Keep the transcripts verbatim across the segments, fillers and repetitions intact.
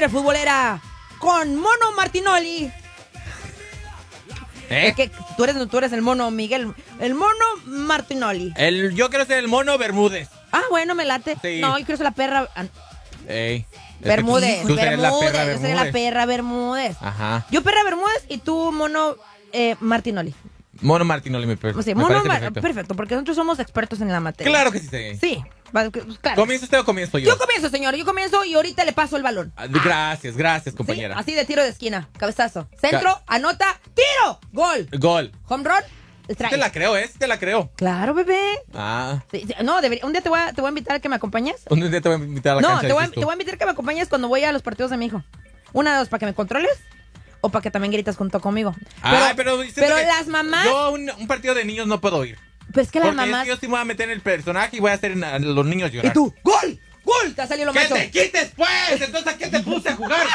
Señores, futbolera, con Mono Martinoli. ¿Eh? Es que tú eres, tú eres el Mono, Miguel. El Mono Martinoli. El, yo quiero ser el Mono Bermúdez. Ah, bueno, me late. Sí. No, yo quiero ser la perra... Ey. Bermúdez. Tú serías la Bermúdez. perra Yo seré la Bermúdez. perra Bermúdez. Ajá. Yo perra Bermúdez y tú Mono eh, Martinoli. Mono Martinoli me, per- O sea, me Mono parece Mar- perfecto. perfecto, porque nosotros somos expertos en la materia. Claro que sí, sí. Sí, va- claro. ¿Comienza usted o comienzo yo? Yo comienzo, señor, yo comienzo y ahorita le paso el balón. Ah, Gracias, gracias, ¿Sí? compañera. Así de tiro de esquina, cabezazo. Centro, Ca- anota, tiro, gol. Gol. Home run, strike. Te la creo, ¿eh? Te la creo. Claro, bebé. Ah. Sí, sí, no, debería- un día te voy, a, te voy a invitar a que me acompañes. Un día te voy a invitar a la No, cancha. te voy, a, dices tú. te voy a invitar a que me acompañes cuando voy a los partidos de mi hijo. Una de dos, para que me controles o para que también gritas junto conmigo. Ay, pero, siento pero que las mamás... Yo un, un partido de niños no puedo ir. Pues que las Porque es mamás... que yo sí me voy a meter en el personaje y voy a hacer a los niños llorar. Y tú, ¡gol! ¡Gol! Te ha salido lo ¡Que macho. te quites, pues! Entonces, ¿a qué te puse a jugar?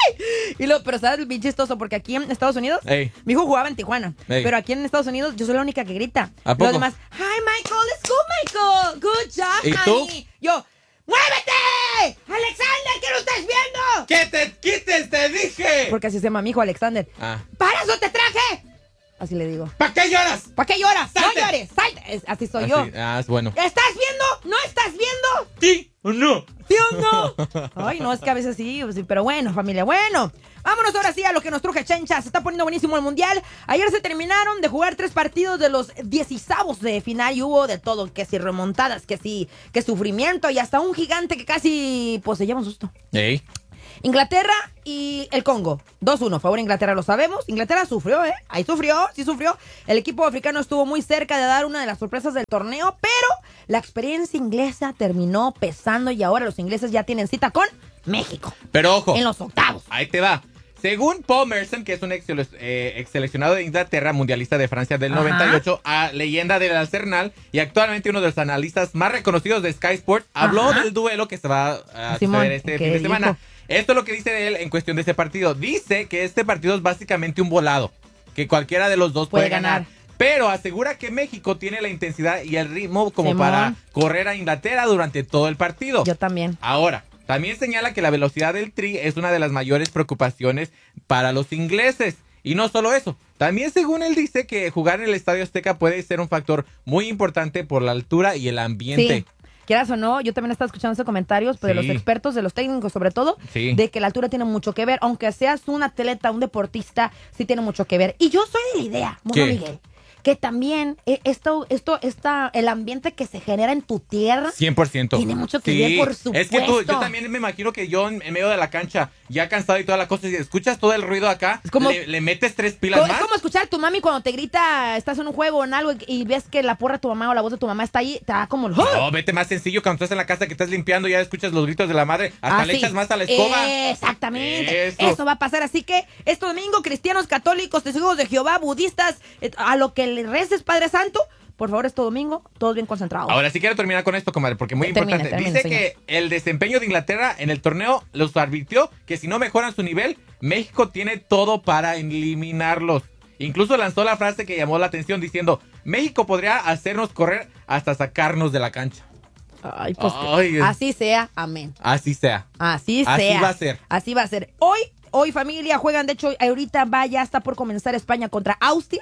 Y lo, pero sabes, bien chistoso, porque aquí en Estados Unidos, Ey. mi hijo jugaba en Tijuana. Ey. Pero aquí en Estados Unidos, yo soy la única que grita. ¿A poco? Los demás, hi Michael, let's go Michael. Good job, ¿Y tú? honey. Yo, ¡muévete! ¡Alexander, qué lo estás viendo! ¡Que te quites, te dije! Porque así se llama mi hijo, Alexander. Ah. ¡Para eso te traje! Así le digo. ¿Para qué lloras? ¿Para qué lloras? ¡Salte! No llores, salte. Es- así soy Así, yo. Ah, es bueno. ¿Estás viendo? ¿No estás viendo? ¿Sí o no? ¿Sí o no? Ay, no, es que a veces sí, sí, pero bueno, familia, bueno. Vámonos ahora sí a lo que nos truje Chencha. Se está poniendo buenísimo el Mundial. Ayer se terminaron de jugar tres partidos de los dieciseavos de final y hubo de todo. Que si remontadas, que si que sufrimiento y hasta un gigante que casi, pues, se lleva un susto. Ey. Inglaterra y el Congo. dos uno, favor Inglaterra, lo sabemos. Inglaterra sufrió, ¿eh? Ahí sufrió, sí sufrió. El equipo africano estuvo muy cerca de dar una de las sorpresas del torneo, pero la experiencia inglesa terminó pesando y ahora los ingleses ya tienen cita con México. Pero ojo. En los octavos. Ahí te va. Según Paul Merson, que es un ex, eh, ex seleccionado de Inglaterra, mundialista de Francia del Ajá. noventa y ocho, a leyenda del Arsenal y actualmente uno de los analistas más reconocidos de Sky Sports, habló Ajá. del duelo que se va a Simón, suceder este ¿qué fin de dijo? semana. Esto es lo que dice él en cuestión de este partido. Dice que este partido es básicamente un volado, que cualquiera de los dos puede, Puede ganar. ganar. Pero asegura que México tiene la intensidad y el ritmo como Simón. para correr a Inglaterra durante todo el partido. Yo también. Ahora, también señala que la velocidad del Tri es una de las mayores preocupaciones para los ingleses. Y no solo eso, también según él dice que jugar en el Estadio Azteca puede ser un factor muy importante por la altura y el ambiente. Sí. Quieras o no, yo también estaba escuchando esos comentarios, pero de Sí. los expertos, de los técnicos sobre todo, Sí. de que la altura tiene mucho que ver. Aunque seas un atleta, un deportista, sí tiene mucho que ver. Y yo soy de la idea, Mono ¿Qué? Miguel, que también eh, esto, esto, esta, el ambiente que se genera en tu tierra cien por ciento. tiene mucho que ver, por supuesto. Es que tú, yo también me imagino que yo en, en medio de la cancha, ya cansado y toda la cosa, si escuchas todo el ruido acá, Es como- le, le metes tres pilas Co- más. Es como escuchar a tu mami cuando te grita, estás en un juego o en algo y, y ves que la porra de tu mamá o la voz de tu mamá está ahí, te da como el... No, vete más sencillo cuando estás en la casa que estás limpiando, ya escuchas los gritos de la madre, hasta Ah, le sí. echas más a la escoba. Exactamente. Eso. Eso. va a pasar. Así que este domingo, cristianos, católicos, testigos de Jehová, budistas, eh, a lo que le reces, Padre Santo, por favor, este domingo, todos bien concentrados. Ahora sí quiero terminar con esto, comadre, porque muy Termina, importante. termina, Dice que el desempeño de Inglaterra en el torneo los advirtió que si no mejoran su nivel, México tiene todo para eliminarlos. Incluso lanzó la frase que llamó la atención diciendo, México podría hacernos correr hasta sacarnos de la cancha. Ay, pues, Ay, así sea. Amén. Así sea. Así sea. Así va a ser. Así va a ser. Hoy, hoy familia, juegan, de hecho, ahorita va, ya está por comenzar España contra Austria.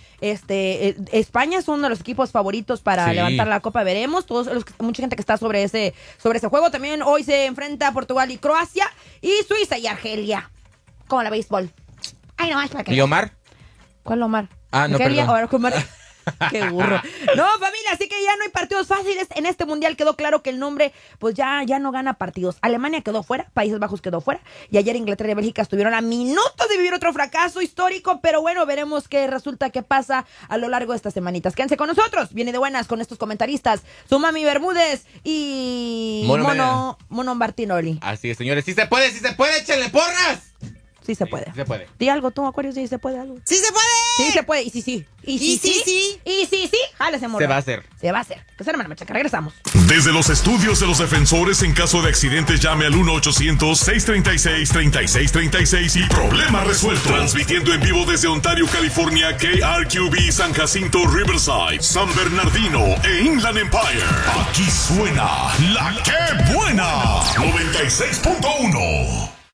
Este, eh, España es uno de los equipos favoritos para Sí. levantar la copa, veremos. Todos los, mucha gente que está sobre ese, sobre ese juego. También hoy se enfrenta Portugal y Croacia, y Suiza y Argelia. Como la béisbol. Ay, no, es para que. ¿Y Omar? ¿Cuál Omar? Ah, no, Argelia, perdón. Omar, Omar. Qué burro. No, familia, así que ya no hay partidos fáciles. En este mundial quedó claro que el nombre, pues ya, ya no gana partidos. Alemania quedó fuera, Países Bajos quedó fuera. Y ayer Inglaterra y Bélgica estuvieron a minutos de vivir otro fracaso histórico. Pero bueno, veremos qué resulta, qué pasa a lo largo de estas semanitas. Quédense con nosotros. Viene de buenas con estos comentaristas. Su mami Bermúdez y Mono Mono, Mono Martinoli. Así es, señores. ¡Sí se puede, sí se puede! ¡Échenle porras! Sí se Sí, puede. sí se puede. Di algo tú, Acuario, sí se puede algo. ¡Sí se puede! Sí se puede, y sí, sí. Y sí, Y sí, sí. sí. Y sí, sí. Jálese, morro. Se va a hacer. Se va a hacer. Que se hermana machaca. Regresamos. Desde los estudios de los defensores, en caso de accidentes, llame al uno ochocientos, seiscientos treinta y seis, treinta y seis treinta y seis y problema resuelto. Transmitiendo en vivo desde Ontario, California, K R Q B, San Jacinto, Riverside, San Bernardino e Inland Empire. Aquí suena la que buena. noventa y seis punto uno.